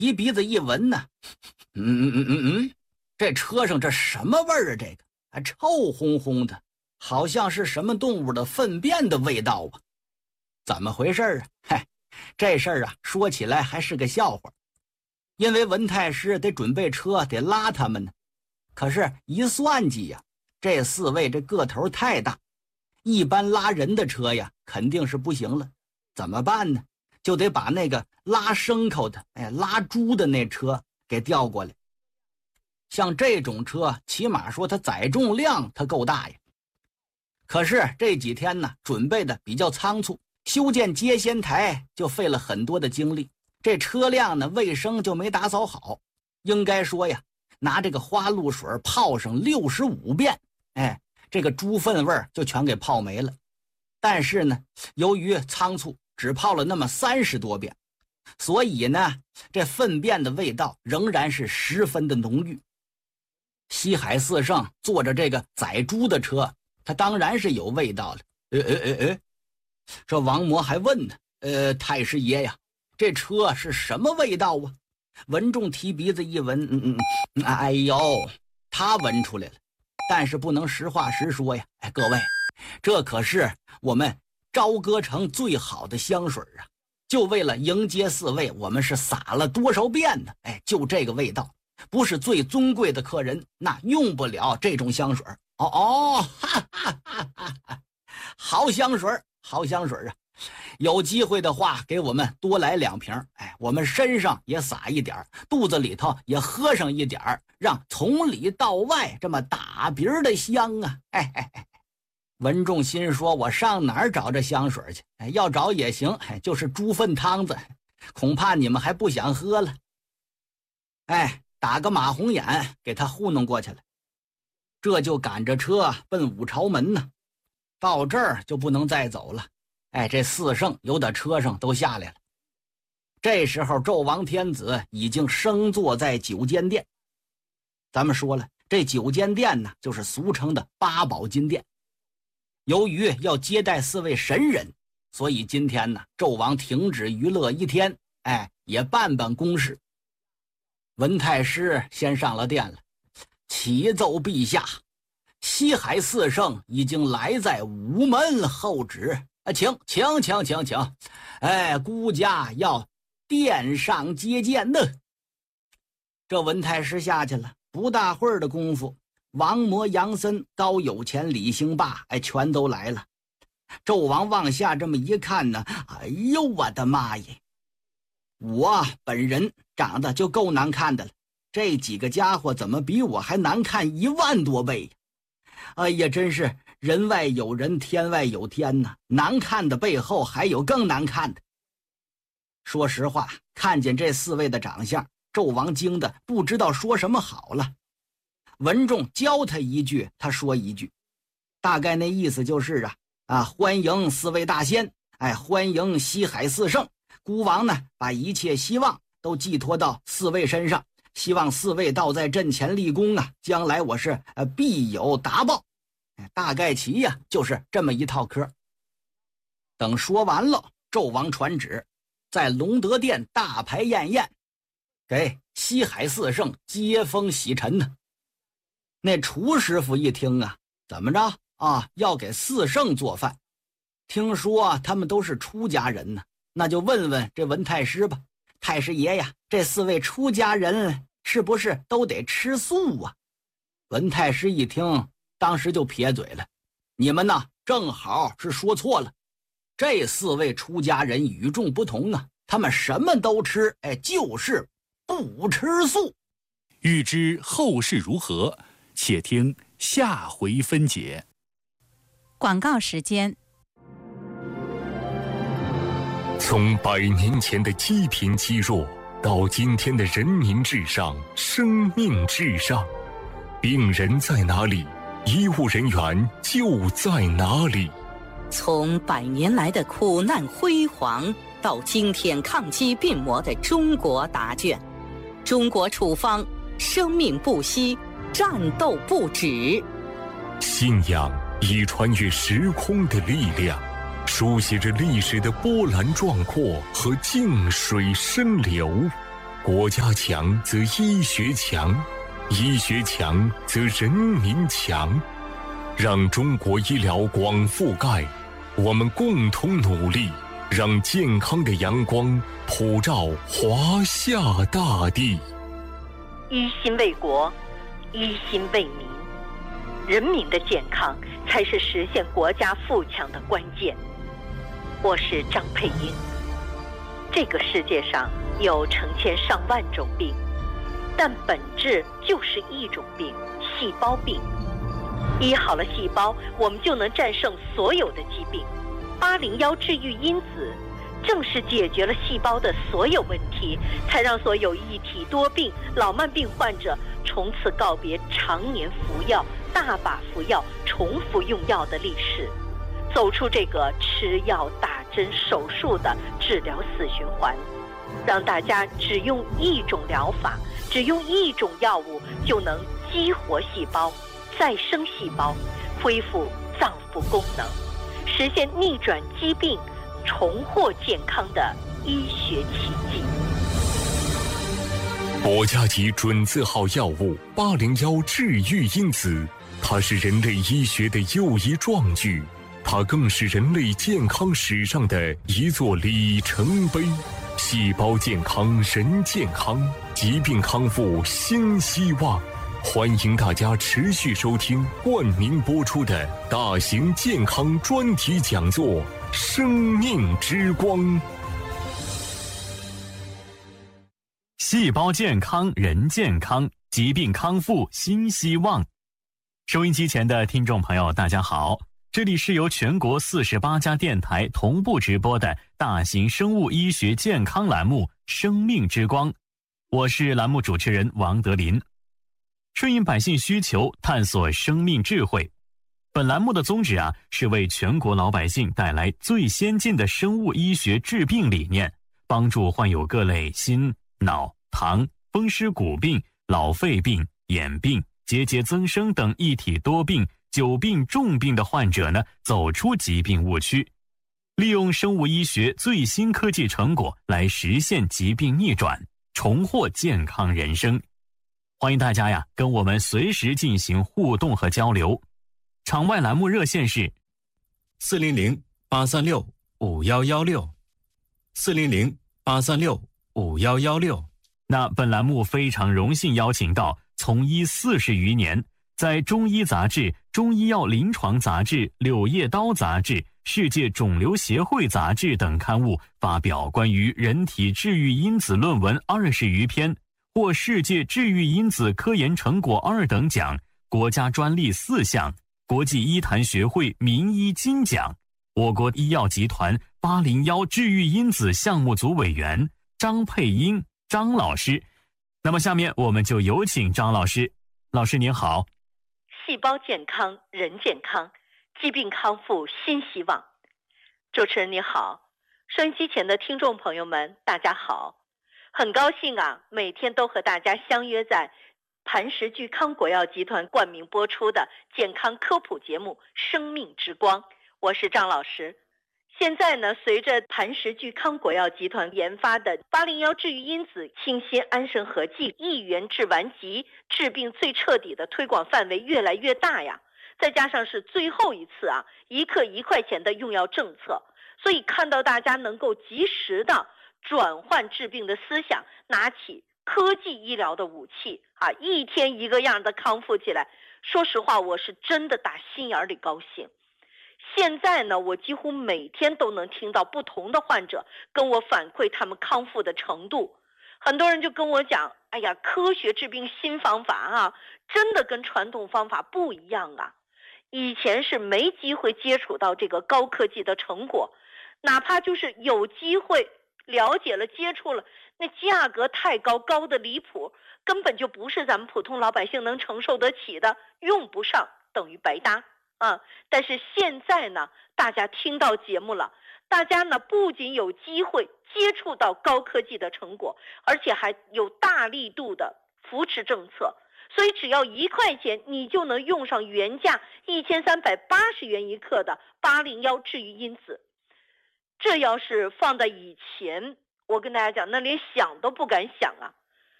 一鼻子一闻呢，这车上这什么味儿啊？这个还臭烘烘的，好像是什么动物的粪便的味道啊！怎么回事啊？嗨，这事儿啊，说起来还是个笑话。因为文太师得准备车，得拉他们呢。可是一算计呀，这4位这个头太大，一般拉人的车呀，肯定是不行了。怎么办呢？就得把那个拉牲口的，拉猪的那车给调过来。像这种车，起码说它载重量它够大呀。可是这几天呢，准备的比较仓促，修建接仙台就费了很多的精力。这车辆呢，卫生就没打扫好，应该说呀，拿这个花露水泡上65遍，这个猪粪味儿就全给泡没了。但是呢，由于仓促，只泡了那么30多遍，所以呢，这粪便的味道仍然是十分的浓郁。西海四圣坐着这个宰猪的车，他当然是有味道了。这王魔还问呢，太师爷呀，这车是什么味道啊？文仲提鼻子一闻，哎呦，他闻出来了，但是不能实话实说呀。各位，这可是我们朝歌城最好的香水啊！就为了迎接4位，我们是撒了多少遍呢？就这个味道，不是最尊贵的客人，那用不了这种香水。好香水，好香水啊！有机会的话，给我们多来2瓶。我们身上也撒一点，肚子里头也喝上一点，让从里到外这么打鼻的香啊！文仲心说，我上哪儿找这香水去？要找也行，就是猪粪汤子，恐怕你们还不想喝了。打个马红眼给他糊弄过去了。这就赶着车奔五朝门呢。到这儿就不能再走了。这4圣由到车上都下来了。这时候纣王天子已经升坐在九间殿。咱们说了，这九间殿呢，就是俗称的八宝金殿。由于要接待4位神人，所以今天呢，纣王停止娱乐1天，也办公事。文太师先上了殿了，启奏陛下，西海4圣已经来在午门候旨。请，孤家要殿上接见呢。这文太师下去了，不大会儿的功夫，王魔、杨森、高有钱、李兴霸，全都来了。纣王往下这么一看呢，哎呦我的妈耶！我本人长得就够难看的了，这几个家伙怎么比我还难看1万多倍呀？哎呀，真是人外有人，天外有天呐！难看的背后还有更难看的。说实话，看见这4位的长相，纣王惊得不知道说什么好了。文仲教他一句，他说一句，大概那意思就是欢迎4位大仙，欢迎西海4圣。孤王呢，把一切希望都寄托到4位身上，希望4位到在阵前立功啊，将来我是必有达报。大概其呀，就是这么一套嗑。等说完了，纣王传旨，在隆德殿大排宴宴，给西海4圣接风洗尘呢。那厨师傅一听怎么着要给4圣做饭，听说他们都是出家人呢，那就问问这文太师吧。太师爷呀，这4位出家人是不是都得吃素啊？文太师一听，当时就撇嘴了，你们呢正好是说错了，这4位出家人与众不同啊，他们什么都吃，就是不吃素。 欲知后事如何，且听下回分解。 广告时间。 从100年前的积贫积弱，到今天的人民至上、生命至上，病人在哪里，医务人员就在哪里。 从100年来的苦难辉煌，到今天抗击病魔的中国答卷，中国处方，生命不息，战斗不止。 信仰以穿越时空的力量，书写着历史的波澜壮阔和静水深流。 国家强则医学强，医学强则人民强。让中国医疗广覆盖，我们共同努力，让健康的阳光普照华夏大地。 一心为国，一心为民，人民的健康才是实现国家富强的关键。我是张佩英。这个世界上有成千上万种病，但本质就是一种病——细胞病。医好了细胞，我们就能战胜所有的疾病。801治愈因子正是解决了细胞的所有问题，才让所有一体多病、老慢病患者从此告别常年服药、大把服药、重复用药的历史，走出这个吃药、打针、手术的治疗死循环，让大家只用一种疗法，只用一种药物就能激活细胞、再生细胞，恢复脏腑功能，实现逆转疾病、重获健康的医学奇迹。 国家级准字号药物801治愈因子，它是人类医学的又一壮举，它更是人类健康史上的一座里程碑。细胞健康，人健康，疾病康复新希望。欢迎大家持续收听冠名播出的大型健康专题讲座《生命之光》。 细胞健康，人健康，疾病康复新希望。收音机前的听众朋友，大家好，这里是由全国48家电台同步直播的大型生物医学健康栏目《生命之光》，我是栏目主持人王德林。顺应百姓需求，探索生命智慧。本栏目的宗旨是为全国老百姓带来最先进的生物医学治病理念，帮助患有各类心、脑、糖、风湿骨病、老肺病、眼病、结节增生等一体多病、久病重病的患者走出疾病误区，利用生物医学最新科技成果来实现疾病逆转，重获健康人生。欢迎大家跟我们随时进行互动和交流。场外栏目热线是 400-836-5116 400-836-5116。 那本栏目非常荣幸邀请到从医40余年，在中医杂志、中医药临床杂志、柳叶刀杂志、世界肿瘤协会杂志等刊物发表关于人体治愈因子论文20余篇，获世界治愈因子科研成果2等奖，国家专利4项，国际医坛学会名医金奖，我国医药集团801治愈因子项目组委员张佩英张老师。那么下面我们就有请张老师。老师您好。 细胞健康，人健康，疾病康复新希望。主持人你好，收音机前的听众朋友们大家好，很高兴每天都和大家相约在磐石聚康国药集团冠名播出的健康科普节目《生命之光》，我是张老师。现在随着磐石聚康国药集团研发的801治愈因子清新安神合剂1元治完疾治病最彻底的推广范围越来越大呀，再加上是最后一次1克1块钱的用药政策，所以看到大家能够及时的转换治病的思想，拿起科技医疗的武器一天一个样的康复起来，说实话我是真的打心眼里高兴。现在我几乎每天都能听到不同的患者跟我反馈他们康复的程度，很多人就跟我讲，哎呀，科学治病新方法真的跟传统方法不一样以前是没机会接触到这个高科技的成果，哪怕就是有机会了解了接触了，那价格太高，高的离谱，根本就不是咱们普通老百姓能承受得起的，用不上等于白搭但是现在大家听到节目了，大家不仅有机会接触到高科技的成果，而且还有大力度的扶持政策，所以只要1块钱你就能用上原价1380元1克的801治愈因子。这要是放在以前， 我跟大家讲，那连想都不敢想啊。